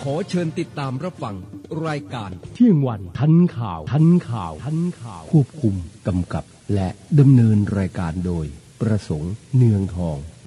ขอเชิญติดตามรับฟังรายการเที่ยงวันทันข่าวควบคุมกำกับและดำเนินรายการโดยประสงค์เนืองทอง